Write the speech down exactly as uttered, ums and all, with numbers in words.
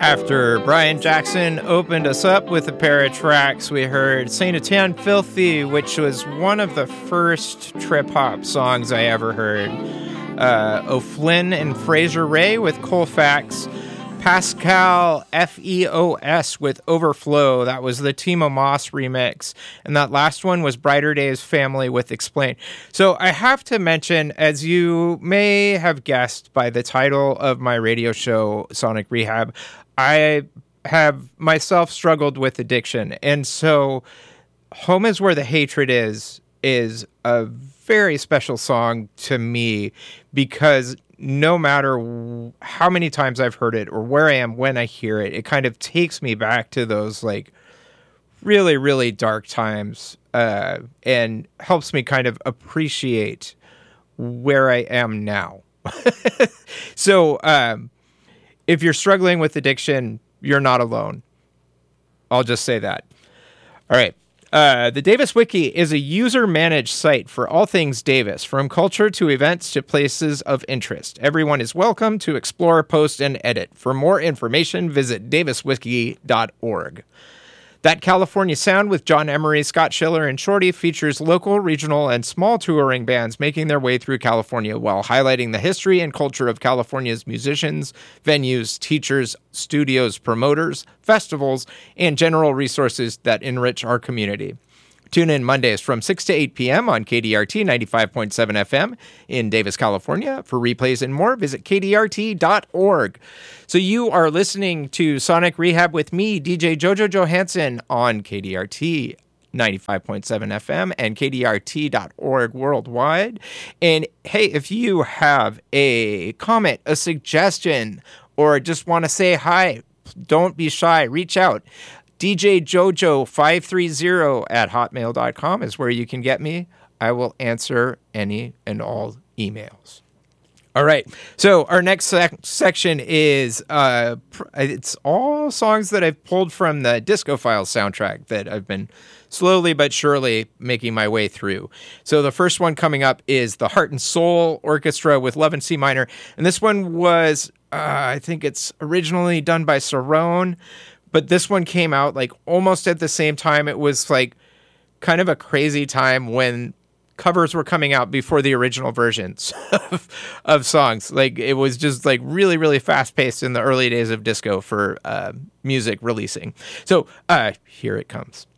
After Brian Jackson opened us up with a pair of tracks, we heard Saint Etienne Filthy, which was one of the first trip-hop songs I ever heard. Uh, O'Flynn and Fraser Ray with Colfax. Pascal F E O S with Overflow. That was the Timo Moss remix. And that last one was Brighter Days Family with Explain. So I have to mention, as you may have guessed by the title of my radio show, Sonic Rehab, I have myself struggled with addiction. And so Home is Where the Hatred Is is a very special song to me because no matter how many times I've heard it or where I am when I hear it, it kind of takes me back to those like really, really dark times uh, and helps me kind of appreciate where I am now. So um, if you're struggling with addiction, you're not alone. I'll just say that. All right. Uh, the Davis Wiki is a user-managed site for all things Davis, from culture to events to places of interest. Everyone is welcome to explore, post, and edit. For more information, visit davis wiki dot org. That California Sound with John Emery, Scott Schiller, and Shorty features local, regional, and small touring bands making their way through California while highlighting the history and culture of California's musicians, venues, teachers, studios, promoters, festivals, and general resources that enrich our community. Tune in Mondays from six to eight p.m. on K D R T ninety-five point seven F M in Davis, California. For replays and more, visit K D R T dot org. So you are listening to Sonic Rehab with me, D J Jojo Johansson, on K D R T ninety-five point seven F M and K D R T dot org worldwide. And hey, if you have a comment, a suggestion, or just want to say hi, don't be shy. Reach out. D J Jojo five thirty at hotmail dot com is where you can get me. I will answer any and all emails. All right. So our next sec- section is, uh, pr- it's all songs that I've pulled from the Disco Files soundtrack that I've been slowly but surely making my way through. So the first one coming up is the Heart and Soul Orchestra with Love in C Minor. And this one was, uh, I think it's originally done by Cerrone, but this one came out like almost at the same time. It was like kind of a crazy time when covers were coming out before the original versions of, of songs. Like it was just like really, really fast paced in the early days of disco for uh, music releasing. So uh, here it comes.